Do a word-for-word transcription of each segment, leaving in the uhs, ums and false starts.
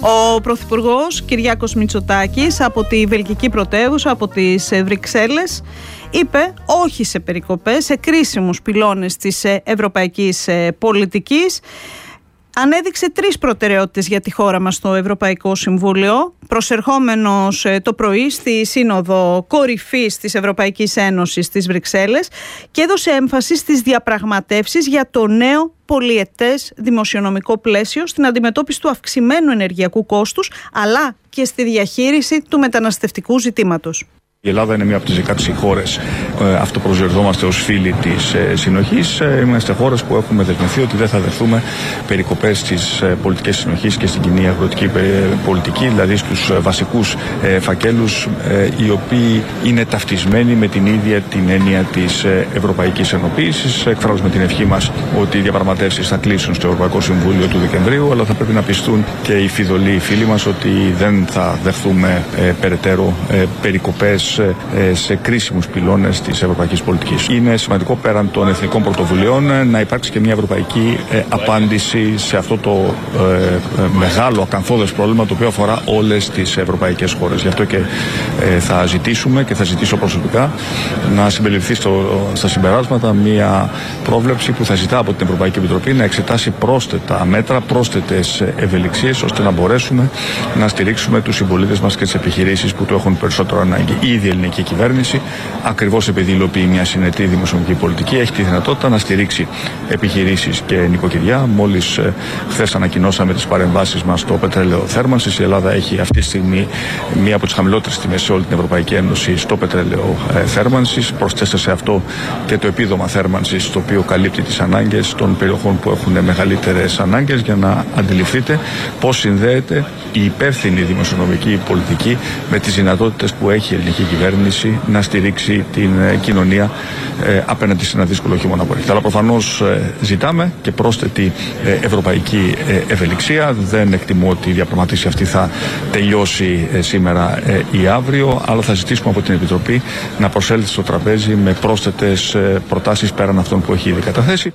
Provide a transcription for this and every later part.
Ο Πρωθυπουργός Κυριάκος Μητσοτάκης από τη βελγική πρωτεύουσα, από τις Βρυξέλλες, είπε όχι σε περικοπές, σε κρίσιμους πυλώνες της ευρωπαϊκής πολιτικής. Ανέδειξε τρεις προτεραιότητες για τη χώρα μας στο Ευρωπαϊκό Συμβούλιο, προσερχόμενος το πρωί στη Σύνοδο Κορυφής της Ευρωπαϊκής Ένωσης στις Βρυξέλλες, και έδωσε έμφαση στις διαπραγματεύσεις για το νέο πολυετές δημοσιονομικό πλαίσιο, στην αντιμετώπιση του αυξημένου ενεργειακού κόστους, αλλά και στη διαχείριση του μεταναστευτικού ζητήματος. Η Ελλάδα είναι μία από τις δεκαέξι χώρες, ε, αυτοπροσδιοριδόμαστε ως φίλοι της ε, συνοχής. Ε, είμαστε χώρες που έχουμε δεσμευθεί ότι δεν θα δεχθούμε περικοπές στις ε, πολιτικές συνοχής και στην κοινή αγροτική πολιτική, δηλαδή στους ε, βασικούς ε, φακέλους, ε, οι οποίοι είναι ταυτισμένοι με την ίδια την έννοια της ε, ευρωπαϊκής ενοποίησης. Εκφράζουμε την ευχή μας ότι οι διαπραγματεύσεις θα κλείσουν στο Ευρωπαϊκό Συμβούλιο του Δεκεμβρίου, αλλά θα πρέπει να πιστούν και οι φιδωλοί φίλοι μας ότι δεν θα δεχθούμε ε, περαιτέρω ε, περικοπές σε κρίσιμους πυλώνες της ευρωπαϊκής πολιτικής. Είναι σημαντικό πέραν των εθνικών πρωτοβουλειών να υπάρξει και μια ευρωπαϊκή απάντηση σε αυτό το μεγάλο ακαθόδες πρόβλημα, το οποίο αφορά όλες τις ευρωπαϊκές χώρες. Γι' αυτό και θα ζητήσουμε και θα ζητήσω προσωπικά να συμπεριληφθεί στο, στα συμπεράσματα μια πρόβλεψη που θα ζητά από την Ευρωπαϊκή Επιτροπή να εξετάσει πρόσθετα μέτρα, πρόσθετες ευελιξίες, ώστε να μπορέσουμε να στηρίξουμε τους συμπολίτες μας και τις επιχειρήσεις που το έχουν περισσότερο ανάγκη. Η ελληνική κυβέρνηση, ακριβώς επειδή υλοποιεί μια συνετή δημοσιονομική πολιτική, έχει τη δυνατότητα να στηρίξει επιχειρήσεις και νοικοκυριά. Μόλις ε, χθες ανακοινώσαμε τις παρεμβάσεις μας στο πετρέλαιο θέρμανσης. Η Ελλάδα έχει αυτή τη στιγμή μία από τις χαμηλότερες τιμές σε όλη την Ευρωπαϊκή Ένωση στο πετρέλαιο ε, θέρμανσης. Προσθέστε σε αυτό και το επίδομα θέρμανσης, το οποίο καλύπτει τις ανάγκες των περιοχών που έχουν μεγαλύτερες ανάγκες, για να αντιληφθείτε πώς συνδέεται η υπεύθυνη δημοσιονομική πολιτική με τις δυνατότητες που έχει η ελληνική κυβέρνηση να στηρίξει την ε, κοινωνία ε, απέναντι σε ένα δύσκολο χειμώνα που έρχεται. Αλλά προφανώς ε, ζητάμε και πρόσθετη ε, ευρωπαϊκή ε, ευελιξία. Δεν εκτιμώ ότι η διαπραγματεύση αυτή θα τελειώσει ε, σήμερα ε, ή αύριο, αλλά θα ζητήσουμε από την Επιτροπή να προσέλθει στο τραπέζι με πρόσθετες ε, προτάσεις πέραν αυτών που έχει ήδη καταθέσει.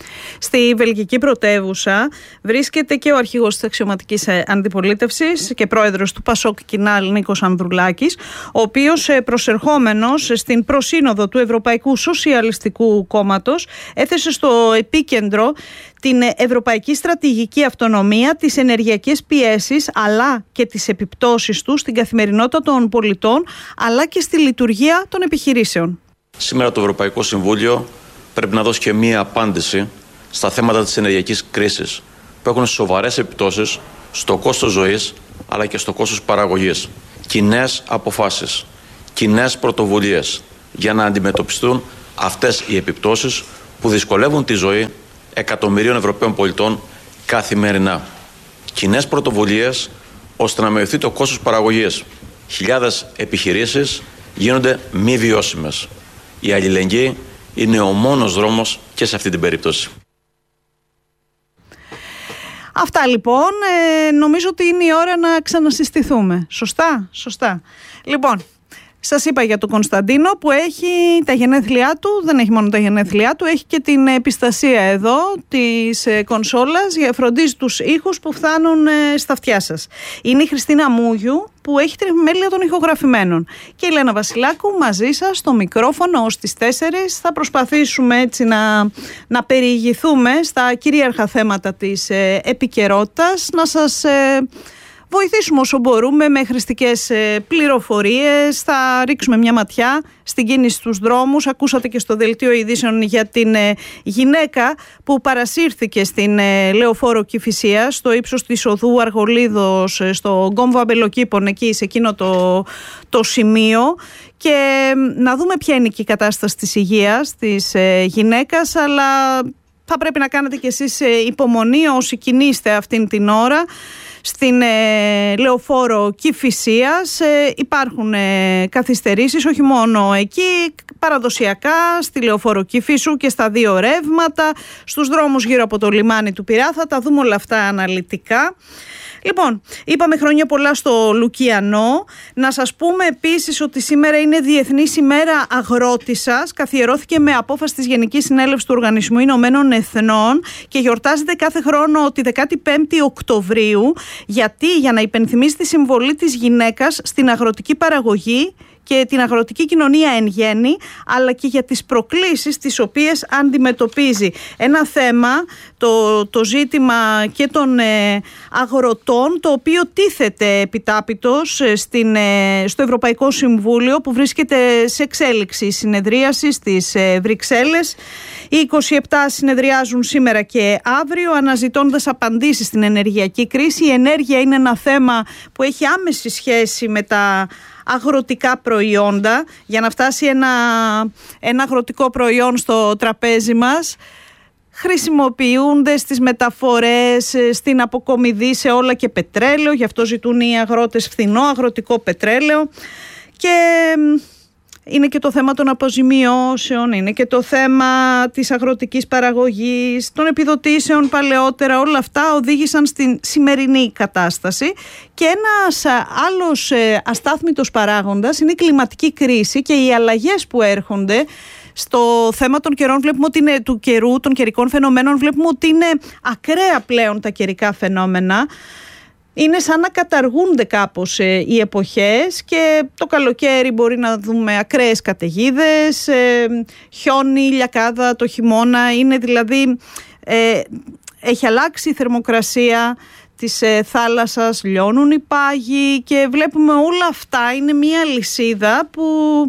Στη βελγική πρωτεύουσα βρίσκεται και ο αρχηγός της αξιωματικής αντιπολίτευσης και πρόεδρος του Πασόκ Κινάλ, Νίκος Ανδρουλάκης, ο οποίος προσερχόμενος στην προσύνοδο του Ευρωπαϊκού Σοσιαλιστικού Κόμματος έθεσε στο επίκεντρο την ευρωπαϊκή στρατηγική αυτονομία, τις ενεργειακές πιέσεις, αλλά και τις επιπτώσεις του στην καθημερινότητα των πολιτών, αλλά και στη λειτουργία των επιχειρήσεων. Σήμερα το Ευρωπαϊκό Συμβούλιο πρέπει να δώσει και μία απάντηση στα θέματα της ενεργειακής κρίσης, που έχουν σοβαρές επιπτώσεις στο κόστος ζωής αλλά και στο κόστος παραγωγής. Κοινές αποφάσεις, κοινές πρωτοβουλίες για να αντιμετωπιστούν αυτές οι επιπτώσεις που δυσκολεύουν τη ζωή εκατομμυρίων Ευρωπαίων πολιτών καθημερινά. Κοινές πρωτοβουλίες ώστε να μειωθεί το κόστος παραγωγής. Χιλιάδες επιχειρήσεις γίνονται μη βιώσιμες. Η αλληλεγγύη είναι ο μόνος δρόμος και σε αυτή την περίπτωση. Αυτά λοιπόν, ε, νομίζω ότι είναι η ώρα να ξανασυστηθούμε. Σωστά, σωστά. Λοιπόν, σας είπα για τον Κωνσταντίνο που έχει τα γενέθλιά του, δεν έχει μόνο τα γενέθλιά του, έχει και την επιστασία εδώ της ε, κονσόλας, για φροντίζει τους ήχους που φτάνουν ε, στα αυτιά σας. Είναι η Χριστίνα Μούγιου που έχει την επιμέλεια των ηχογραφημένων. Και η Λένα Βασιλάκου μαζί σας στο μικρόφωνο ως τις τέσσερις. Θα προσπαθήσουμε έτσι να, να περιηγηθούμε στα κυρίαρχα θέματα της ε, επικαιρότητας, να σας ε, βοηθήσουμε όσο μπορούμε με χρηστικές ε, πληροφορίες. Θα ρίξουμε μια ματιά στην κίνηση στους δρόμους. Ακούσατε και στο δελτίο ειδήσεων για την ε, γυναίκα που παρασύρθηκε στην ε, Λεωφόρο Κηφισίας, στο ύψος της οδού Αργολίδος, ε, στο Γκόμβο Αμπελοκήπων, εκεί σε εκείνο το, το σημείο. Και ε, να δούμε ποια είναι και η κατάσταση της υγείας της ε, γυναίκας, αλλά θα πρέπει να κάνετε κι εσείς ε, υπομονή όσοι κινείστε αυτήν την ώρα. Στην ε, Λεωφόρο Κηφισίας ε, υπάρχουν ε, καθυστερήσεις, όχι μόνο εκεί, παραδοσιακά στη Λεωφόρο Κηφίσου και στα δύο ρεύματα, στους δρόμους γύρω από το λιμάνι του Πειραιά. Θα τα δούμε όλα αυτά αναλυτικά. Λοιπόν, είπαμε χρόνια πολλά στο Λουκιανό. Να σας πούμε επίσης ότι σήμερα είναι Διεθνής ημέρα αγρότισσας. Καθιερώθηκε με απόφαση της Γενικής Συνέλευσης του Οργανισμού Ηνωμένων Εθνών και γιορτάζεται κάθε χρόνο τη δεκαπέντε Οκτωβρίου. Γιατί? Για να υπενθυμίσει τη συμβολή της γυναίκας στην αγροτική παραγωγή και την αγροτική κοινωνία εν γέννη, αλλά και για τις προκλήσεις τις οποίες αντιμετωπίζει. Ένα θέμα, το, το ζήτημα και των ε, αγροτών, το οποίο τίθεται επιτάπητος στην, ε, στο Ευρωπαϊκό Συμβούλιο, που βρίσκεται σε εξέλιξη συνεδρίαση στις ε, Βρυξέλλες. Οι είκοσι επτά συνεδριάζουν σήμερα και αύριο, αναζητώντας απαντήσεις στην ενεργειακή κρίση. Η ενέργεια είναι ένα θέμα που έχει άμεση σχέση με τα αγροτικά προϊόντα. Για να φτάσει ένα, ένα αγροτικό προϊόν στο τραπέζι μας, χρησιμοποιούνται στις μεταφορές, στην αποκομιδή, σε όλα και πετρέλαιο. Γι' αυτό ζητούν οι αγρότες φθηνό αγροτικό πετρέλαιο. Και είναι και το θέμα των αποζημιώσεων, είναι και το θέμα της αγροτικής παραγωγής, των επιδοτήσεων παλαιότερα. Όλα αυτά οδήγησαν στην σημερινή κατάσταση. Και ένας άλλος αστάθμητος παράγοντας είναι η κλιματική κρίση και οι αλλαγές που έρχονται. Στο θέμα των καιρών βλέπουμε ότι είναι, του καιρού, των καιρικών φαινομένων, βλέπουμε ότι είναι ακραία πλέον τα καιρικά φαινόμενα. Είναι σαν να καταργούνται κάπως ε, οι εποχές, και το καλοκαίρι μπορεί να δούμε ακραίες καταιγίδες, ε, χιόνι, λιακάδα το χειμώνα. Είναι δηλαδή, ε, έχει αλλάξει η θερμοκρασία της ε, θάλασσας, λιώνουν οι πάγοι, και βλέπουμε όλα αυτά. Είναι μια λυσίδα που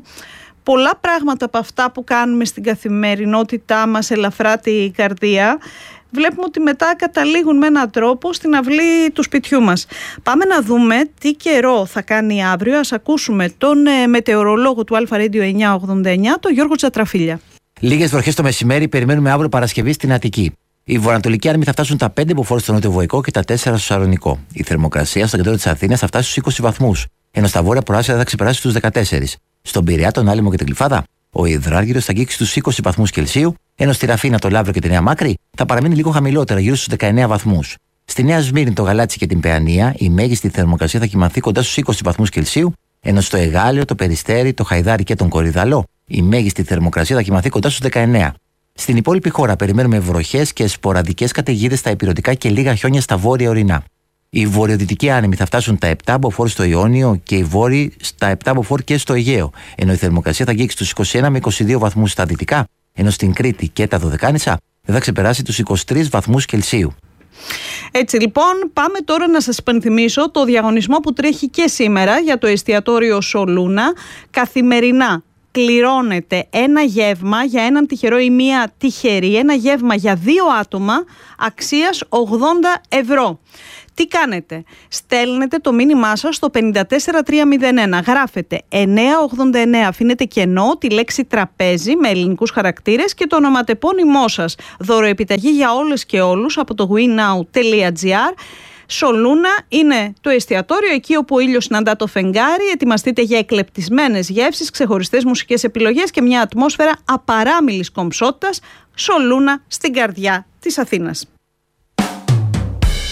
πολλά πράγματα από αυτά που κάνουμε στην καθημερινότητά μας ελαφρά την καρδία. Βλέπουμε ότι μετά καταλήγουν με έναν τρόπο στην αυλή του σπιτιού μας. Πάμε να δούμε τι καιρό θα κάνει αύριο. Ας ακούσουμε τον ε, μετεωρολόγο του Αλφα Radio εννιακόσια ογδόντα εννιά, τον Γιώργο Τζατραφίλια. Λίγες βροχές το μεσημέρι περιμένουμε αύριο Παρασκευή στην Αττική. Οι βορειοανατολικοί άνεμοι θα φτάσουν τα πέντε μποφόρ στο νότιο-βοϊκό και τα τέσσερα στο Σαλονικό. Η θερμοκρασία στο κέντρο της Αθήνας θα φτάσει στους είκοσι βαθμούς, ενώ στα βόρεια προάστια θα ξεπεράσει τους δεκατέσσερις. Στον Πειραιά, τον Άλυμο και την Γλυφάδα, ο υδράργυρος θα αγγίξει στους είκοσι βαθμούς Κελσίου, ενώ στη Ραφίνα, το Λαύριο και τη Νέα Μάκρη θα παραμείνει λίγο χαμηλότερα, γύρω στους δεκαεννέα βαθμούς. Στη Νέα Σμύρνη, το Γαλάτσι και την Παιανία, η μέγιστη θερμοκρασία θα κυμανθεί κοντά στους είκοσι βαθμούς Κελσίου, ενώ στο Εγάλεο, το Περιστέρι, το Χαϊδάρι και τον Κορυδαλό, η μέγιστη θερμοκρασία θα κυμανθεί κοντά στους δεκαεννέα. Στην υπόλοιπη χώρα περιμένουμε βροχές και σποραδικές καταιγίδες στα ηπειρωτικά και λίγα χιόνια στα βόρεια ορεινά. Οι βορειοδυτικοί άνεμοι θα φτάσουν τα επτά μποφόρ στο Ιόνιο και οι βόρειοι στα επτά μποφόρ και στο Αιγαίο, ενώ η θερμοκρασία θα αγγίξει τους είκοσι ένα με είκοσι δύο βαθμούς στα δυτικά, ενώ στην Κρήτη και τα Δωδεκάνησα δεν θα ξεπεράσει τους είκοσι τρεις βαθμούς Κελσίου. Έτσι λοιπόν, πάμε τώρα να σας υπενθυμίσω το διαγωνισμό που τρέχει και σήμερα για το εστιατόριο Σολούνα. Καθημερινά κληρώνεται ένα γεύμα για έναν τυχερό ή μία τυχερή, ένα γεύμα για δύο άτομα αξίας ογδόντα ευρώ. Τι κάνετε? Στέλνετε το μήνυμά σας στο πέντε τέσσερα τρία μηδέν ένα, γράφετε εννιακόσια ογδόντα εννέα, αφήνετε κενό, τη λέξη τραπέζι με ελληνικούς χαρακτήρες και το ονοματεπώνυμό σας. Δωροεπιταγή για όλες και όλους από το winnow τελεία gr. Σολούνα είναι το εστιατόριο, εκεί όπου ο ήλιος συναντά το φεγγάρι. Ετοιμαστείτε για εκλεπτισμένες γεύσεις, ξεχωριστές μουσικές επιλογές και μια ατμόσφαιρα απαράμιλης κομψότητας. Σολούνα, στην καρδιά της Αθήνας.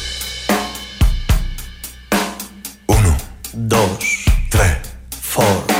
Uno, dos, tres, four.